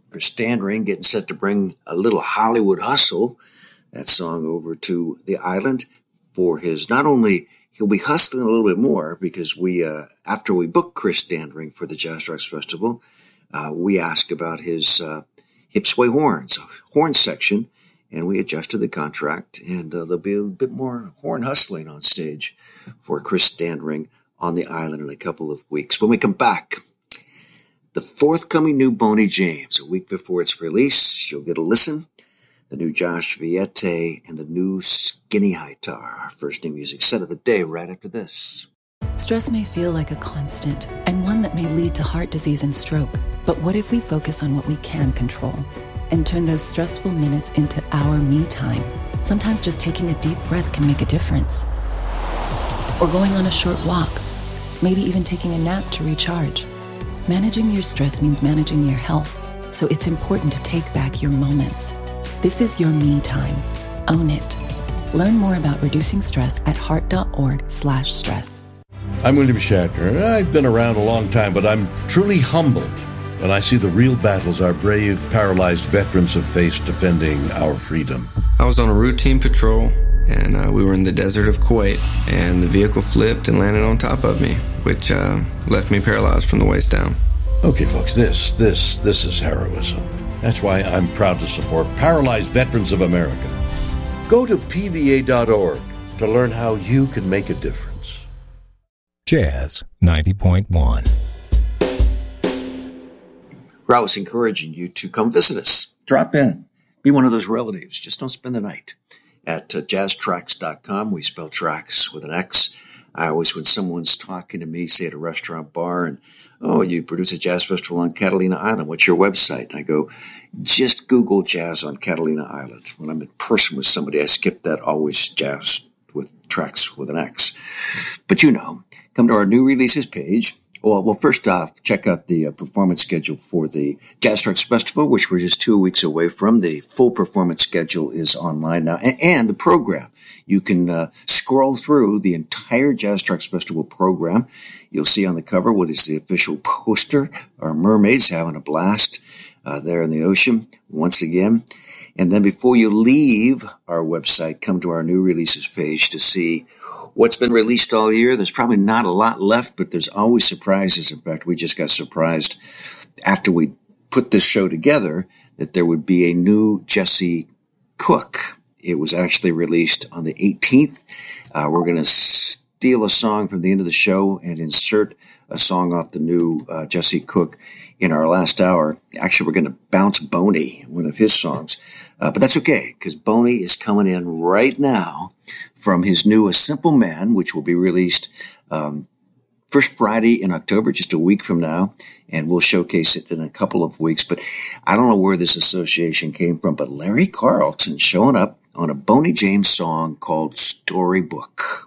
Chris Standring getting set to bring a little Hollywood hustle, that song, over to the island for his, not only, he'll be hustling a little bit more because after we booked Chris Standring for the Jazz Rocks Festival, we asked about his hip sway horns, horn section, and we adjusted the contract, and there'll be a bit more horn hustling on stage for Chris Standring on the island in a couple of weeks. When we come back, the forthcoming new Boney James, a week before its release, you'll get a listen. The new Josh Viette and the new Skinny Hightar, our first new music set of the day right after this. Stress may feel like a constant and one that may lead to heart disease and stroke. But what if we focus on what we can control and turn those stressful minutes into our me time? Sometimes just taking a deep breath can make a difference. Or going on a short walk, maybe even taking a nap to recharge. Managing your stress means managing your health, so it's important to take back your moments. This is your me time. Own it. Learn more about reducing stress at heart.org/stress. I'm William Shatner. I've been around a long time, but I'm truly humbled when I see the real battles our brave, paralyzed veterans have faced defending our freedom. I was on a routine patrol, and we were in the desert of Kuwait, and the vehicle flipped and landed on top of me, which left me paralyzed from the waist down. Okay, folks, this is heroism. That's why I'm proud to support Paralyzed Veterans of America. Go to PVA.org to learn how you can make a difference. Jazz 90.1. We're always encouraging you to come visit us. Drop in. Be one of those relatives. Just don't spend the night. At jazztracks.com, we spell tracks with an X. I always, when someone's talking to me, say at a restaurant bar, and, oh, you produce a jazz festival on Catalina Island. What's your website? And I go, just Google jazz on Catalina Island. When I'm in person with somebody, I skip that, always jazz with tracks with an X. But come to our new releases page. Well, first off, check out the performance schedule for the Jazz Trucks Festival, which we're just 2 weeks away from. The full performance schedule is online now, and the program. You can scroll through the entire Jazz Trucks Festival program. You'll see on the cover what is the official poster. Our mermaids having a blast there in the ocean once again. And then before you leave our website, come to our new releases page to see what's been released all year. There's probably not a lot left, but there's always surprises. In fact, we just got surprised after we put this show together that there would be a new Jesse Cook. It was actually released on the 18th. We're going to steal a song from the end of the show and insert a song off the new Jesse Cook in our last hour. Actually, we're going to bounce Boney, one of his songs. But that's okay, because Boney is coming in right now from his new A Simple Man, which will be released first Friday in October, just a week from now, and we'll showcase it in a couple of weeks. But I don't know where this association came from, but Larry Carlton showing up on a Boney James song called Storybook.